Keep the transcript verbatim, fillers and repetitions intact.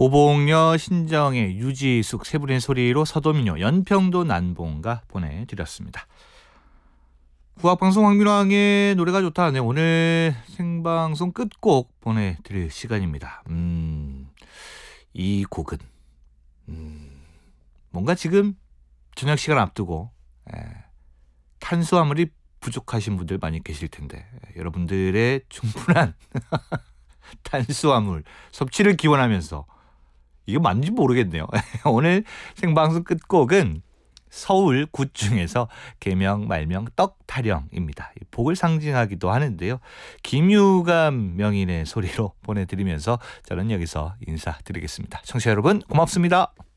오봉여, 신정의, 유지숙 세 분의 소리로 서도민요, 연평도 난봉가 보내드렸습니다. 국악방송 황민왕의 노래가 좋다. 네, 오늘 생방송 끝곡 보내드릴 시간입니다. 음, 이 곡은 음, 뭔가 지금 저녁 시간 앞두고 에, 탄수화물이 부족하신 분들 많이 계실 텐데 에, 여러분들의 충분한 탄수화물 섭취를 기원하면서 이게 맞는지 모르겠네요. 오늘 생방송 끝곡은 서울 굿 중에서 계명 말명 떡타령입니다. 복을 상징하기도 하는데요. 김유감 명인의 소리로 보내드리면서 저는 여기서 인사드리겠습니다. 청취자 여러분 고맙습니다.